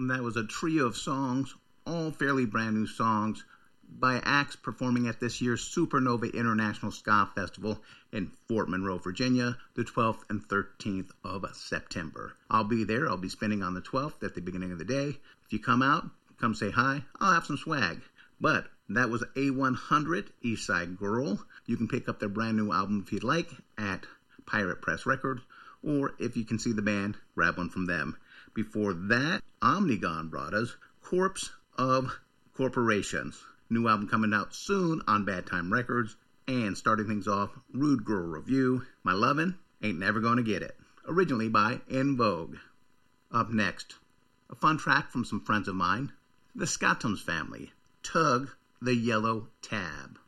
That was a trio of songs, all fairly brand new songs, by acts performing at this year's Supernova International Ska Festival in Fort Monroe, Virginia, the 12th and 13th of September. I'll be there. I'll be spinning on the 12th at the beginning of the day. If you come out, come say hi. I'll have some swag. But that was A100, Eastside Girl. You can pick up their brand new album if you'd like at Pirate Press Records, or if you can see the band, grab one from them. Before that, Omnigone brought us Corpse of Corporations. New album coming out soon on Bad Time Records. And starting things off, Rude Girl Review, My Lovin' Ain't Never Gonna Get It. Originally by En Vogue. Up next, a fun track from some friends of mine, the Scottums family, Tug the Yellow Tab.